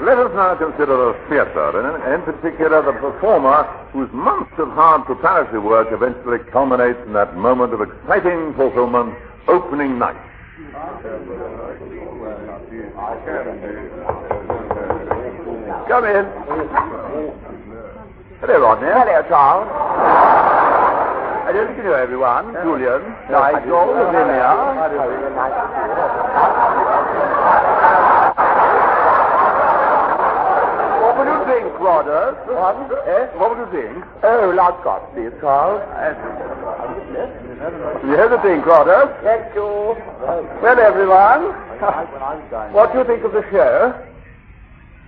Let us now consider the theatre, and in particular the performer whose months of hard preparatory work eventually culminates in that moment of exciting fulfillment, opening night. Come in. Hello, Rodney. Hello, Charles. I don't think you know everyone. Julian, Nigel, Lavinia. What would you think, Rodder? What would you think? Oh, loud Scotch, please, Charles. You have the drink, Rodder? Thank you. Well, everyone, what do you think of the show?